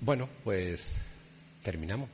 Bueno, pues terminamos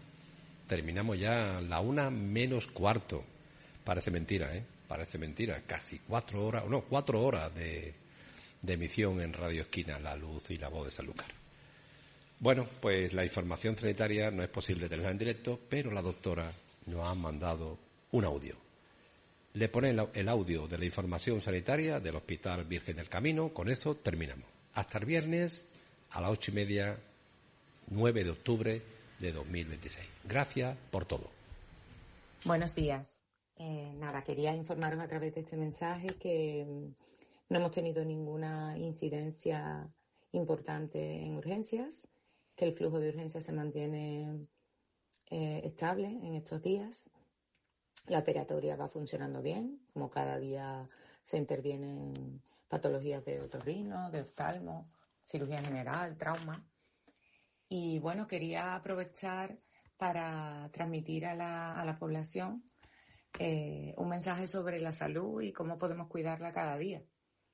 ya la 1:45. Parece mentira, ¿eh? Parece mentira. Casi 4 horas de emisión en Radio Esquina, La Luz y la Voz de Sanlúcar. Bueno, pues la información sanitaria no es posible tenerla en directo, pero la doctora nos ha mandado un audio. Le pone el audio de la información sanitaria del Hospital Virgen del Camino. Con eso terminamos. Hasta el viernes a las 8:30, 9 de octubre de 2026. Gracias por todo. Buenos días. Quería informaros a través de este mensaje que no hemos tenido ninguna incidencia importante en urgencias, que el flujo de urgencias se mantiene estable en estos días. La operatoria va funcionando bien, como cada día se intervienen patologías de otorrino, de oftalmo, cirugía general, trauma. Y bueno, quería aprovechar para transmitir a la población un mensaje sobre la salud y cómo podemos cuidarla cada día.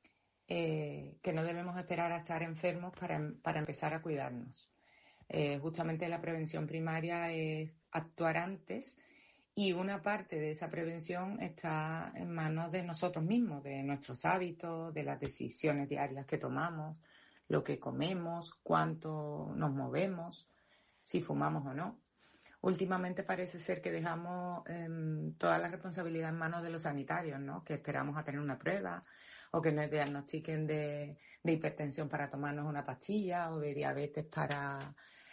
Que no debemos esperar a estar enfermos para empezar a cuidarnos. Justamente la prevención primaria es actuar antes, y una parte de esa prevención está en manos de nosotros mismos, de nuestros hábitos, de las decisiones diarias que tomamos, lo que comemos, cuánto nos movemos, si fumamos o no. Últimamente parece ser que dejamos toda la responsabilidad en manos de los sanitarios, ¿no? Que esperamos a tener una prueba o que nos diagnostiquen de hipertensión para tomarnos una pastilla o de diabetes para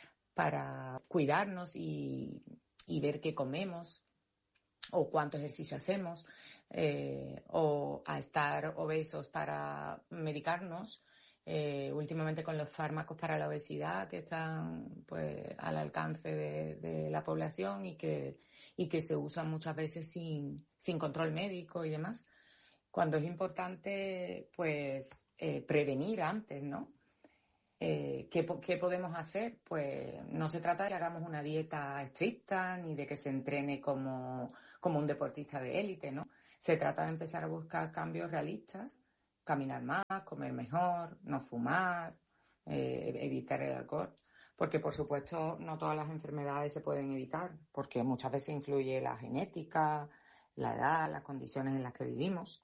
cuidarnos y ver qué comemos o cuánto ejercicio hacemos, o a estar obesos para medicarnos. Últimamente con los fármacos para la obesidad que están pues al alcance de la población y que se usan muchas veces sin control médico y demás, cuando es importante pues prevenir antes, ¿no? ¿Qué podemos hacer? Pues no se trata de que hagamos una dieta estricta ni de que se entrene como un deportista de élite, ¿no? Se trata de empezar a buscar cambios realistas, caminar más, comer mejor, no fumar, evitar el alcohol, porque por supuesto no todas las enfermedades se pueden evitar, porque muchas veces influye la genética, la edad, las condiciones en las que vivimos,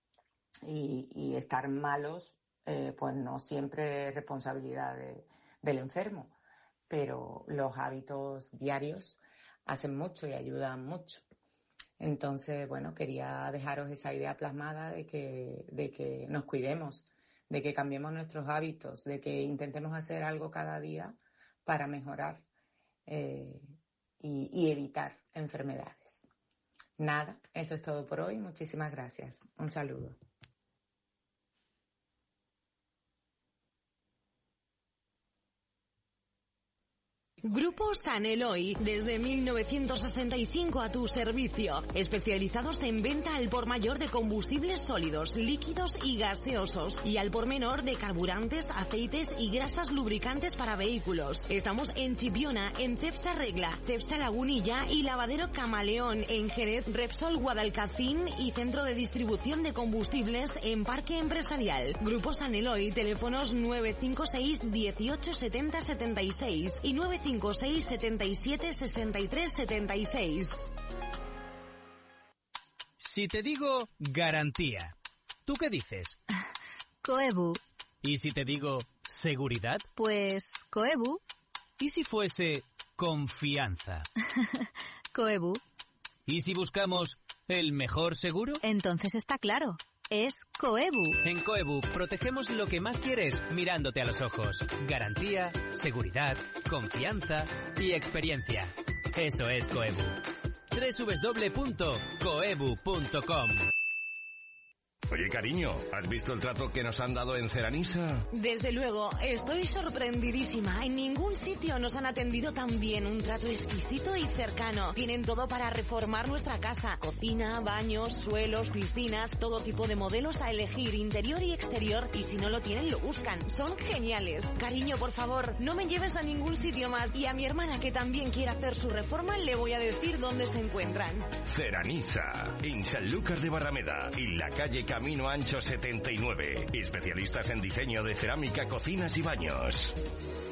y estar malos pues no siempre es responsabilidad del enfermo, pero los hábitos diarios hacen mucho y ayudan mucho. Entonces, bueno, quería dejaros esa idea plasmada de que nos cuidemos, de que cambiemos nuestros hábitos, de que intentemos hacer algo cada día para mejorar y evitar enfermedades. Nada, eso es todo por hoy. Muchísimas gracias. Un saludo. Grupo San Eloy, desde 1965 a tu servicio, especializados en venta al por mayor de combustibles sólidos, líquidos y gaseosos, y al por menor de carburantes, aceites y grasas lubricantes para vehículos. Estamos en Chipiona, en Cepsa Regla, Cepsa Lagunilla y Lavadero Camaleón, en Jerez, Repsol Guadalcacín y centro de distribución de combustibles en Parque Empresarial. Grupo San Eloy, teléfonos 956 18 70 76 y 956 77 63 76. Si te digo garantía, ¿tú qué dices? Coebu. ¿Y si te digo seguridad? Pues Coebu. ¿Y si fuese confianza? Coebu. ¿Y si buscamos el mejor seguro? Entonces está claro. Es Coebu. En Coebu protegemos lo que más quieres mirándote a los ojos. Garantía, seguridad, confianza y experiencia. Eso es Coebu. www.coebu.com. Oye, cariño, ¿has visto el trato que nos han dado en Ceranisa? Desde luego, estoy sorprendidísima. En ningún sitio nos han atendido tan bien. Un trato exquisito y cercano. Tienen todo para reformar nuestra casa. Cocina, baños, suelos, piscinas, todo tipo de modelos a elegir, interior y exterior. Y si no lo tienen, lo buscan. Son geniales. Cariño, por favor, no me lleves a ningún sitio más. Y a mi hermana, que también quiere hacer su reforma, le voy a decir dónde se encuentran. Ceranisa, en Sanlúcar de Barrameda, en la calle Camino Ancho 79. Especialistas en diseño de cerámica, cocinas y baños.